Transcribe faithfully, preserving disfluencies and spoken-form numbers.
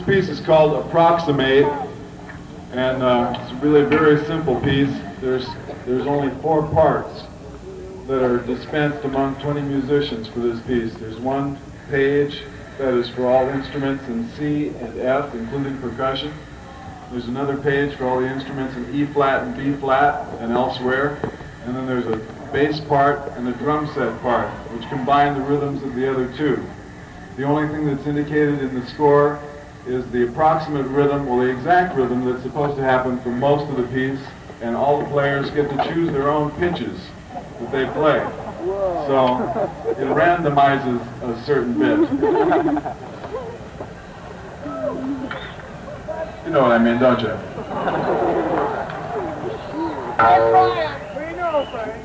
piece is called Approximate, and uh, it's really a very simple piece. There's, there's only four parts that are dispensed among twenty musicians for this piece. There's one page that is for all instruments in C and F, including percussion. There's another page for all the instruments in E flat and B flat and elsewhere. And then there's a bass part and a drum set part, which combine the rhythms of the other two. The only thing that's indicated in the score is the approximate rhythm, or the exact rhythm that's supposed to happen for most of the piece, and all the players get to choose their own pitches that they play. So it randomizes a certain bit. You know what I mean, don't you? Hey, Brian, we know, Frank.